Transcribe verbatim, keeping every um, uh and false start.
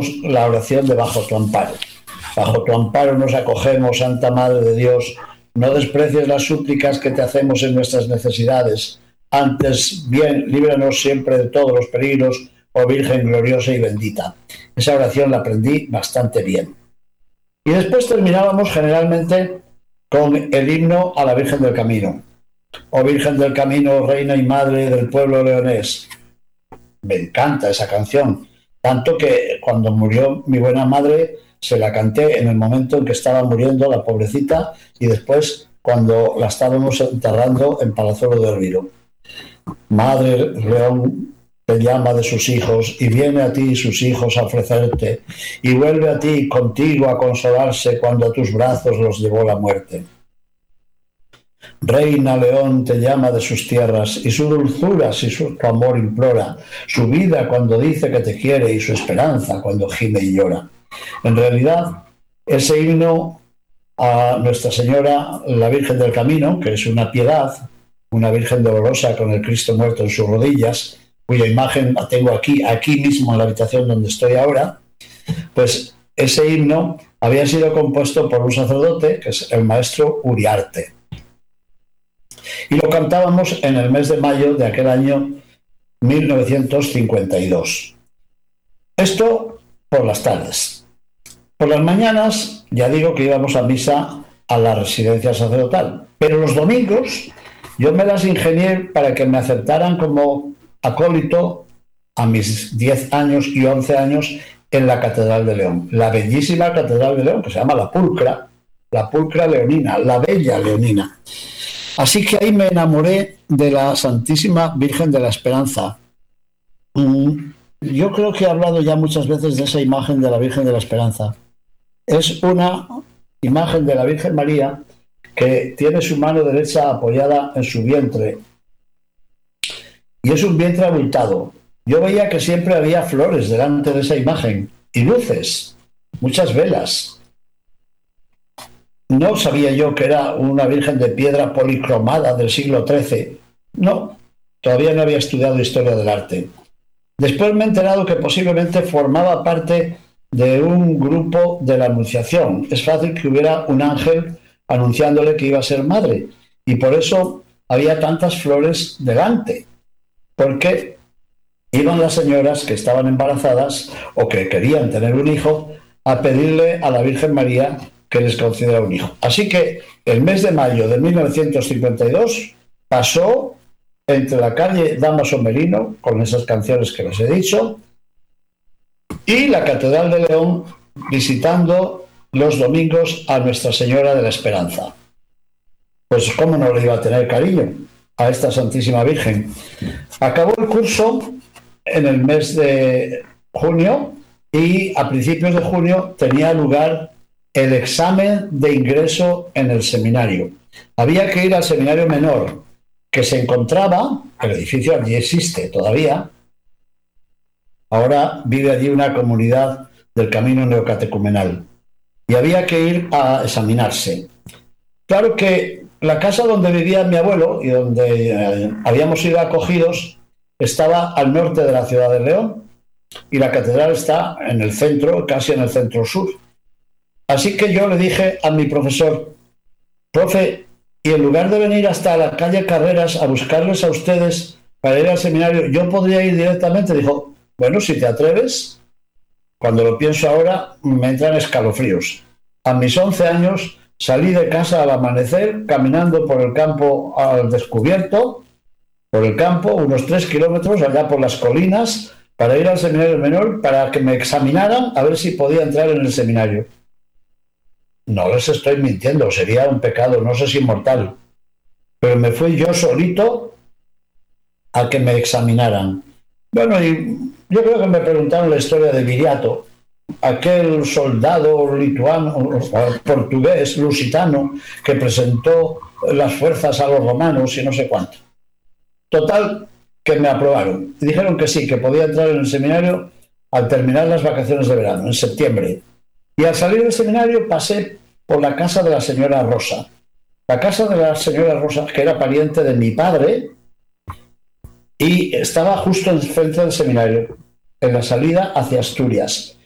la oración de Bajo tu amparo. Bajo tu amparo nos acogemos, Santa Madre de Dios. No desprecies las súplicas que te hacemos en nuestras necesidades. Antes bien, líbranos siempre de todos los peligros, oh Virgen gloriosa y bendita. Esa oración la aprendí bastante bien. Y después terminábamos generalmente con el himno a la Virgen del Camino. Oh Virgen del Camino, Reina y Madre del pueblo leonés. Me encanta esa canción, tanto que cuando murió mi buena madre se la canté en el momento en que estaba muriendo la pobrecita y después cuando la estábamos enterrando en Palazuelo de Olvido. Madre León te llama de sus hijos y viene a ti sus hijos a ofrecerte y vuelve a ti contigo a consolarse cuando a tus brazos los llevó la muerte. Reina León te llama de sus tierras y su dulzura si su amor implora, su vida cuando dice que te quiere y su esperanza cuando gime y llora. En realidad, ese himno a Nuestra Señora, la Virgen del Camino, que es una piedad, una Virgen dolorosa con el Cristo muerto en sus rodillas, cuya imagen la tengo aquí, aquí mismo en la habitación donde estoy ahora, pues ese himno había sido compuesto por un sacerdote, que es el maestro Uriarte. Y lo cantábamos en el mes de mayo de aquel año mil novecientos cincuenta y dos. Esto por las tardes. Por las mañanas, ya digo que íbamos a misa a la residencia sacerdotal, pero los domingos yo me las ingenié para que me aceptaran como acólito a mis diez años y once años en la Catedral de León, la bellísima Catedral de León, que se llama la Pulcra, la Pulcra Leonina, la Bella Leonina. Así que ahí me enamoré de la Santísima Virgen de la Esperanza. Yo creo que he hablado ya muchas veces de esa imagen de la Virgen de la Esperanza. Es una imagen de la Virgen María que tiene su mano derecha apoyada en su vientre. Y es un vientre abultado. Yo veía que siempre había flores delante de esa imagen y luces, muchas velas. No sabía yo que era una Virgen de piedra policromada del siglo trece. No, todavía no había estudiado historia del arte. Después me he enterado que posiblemente formaba parte de un grupo de la Anunciación. Es fácil que hubiera un ángel anunciándole que iba a ser madre y por eso había tantas flores delante, porque iban las señoras que estaban embarazadas o que querían tener un hijo a pedirle a la Virgen María que les concediera un hijo. Así que el mes de mayo de mil novecientos cincuenta y dos pasó entre la calle Dámaso Merino, con esas canciones que les he dicho, y la Catedral de León, visitando los domingos a Nuestra Señora de la Esperanza. Pues cómo no le iba a tener cariño a esta Santísima Virgen. Acabó el curso en el mes de junio y a principios de junio tenía lugar el examen de ingreso en el seminario. Había que ir al seminario menor, que se encontraba, el edificio allí existe todavía, ahora vive allí una comunidad del Camino Neocatecumenal, y había que ir a examinarse. Claro que la casa donde vivía mi abuelo y donde eh, habíamos sido acogidos estaba al norte de la ciudad de León, y la catedral está en el centro, casi en el centro sur. Así que yo le dije a mi profesor: profe, y en lugar de venir hasta la calle Carreras a buscarles a ustedes para ir al seminario, ¿yo podría ir directamente? Dijo: bueno, si te atreves. Cuando lo pienso ahora, me entran escalofríos. A mis once años salí de casa al amanecer, caminando por el campo al descubierto, por el campo, unos tres kilómetros, allá por las colinas, para ir al seminario menor, para que me examinaran a ver si podía entrar en el seminario. No les estoy mintiendo, sería un pecado, no sé si mortal. Pero me fui yo solito a que me examinaran. Bueno, y yo creo que me preguntaron la historia de Viriato, aquel soldado lituano, portugués, lusitano, que presentó las fuerzas a los romanos y no sé cuánto. Total, que me aprobaron. Y dijeron que sí, que podía entrar en el seminario al terminar las vacaciones de verano, en septiembre. Y al salir del seminario pasé por la casa de la señora Rosa. La casa de la señora Rosa, que era pariente de mi padre, y estaba justo enfrente del seminario, en la salida hacia Asturias.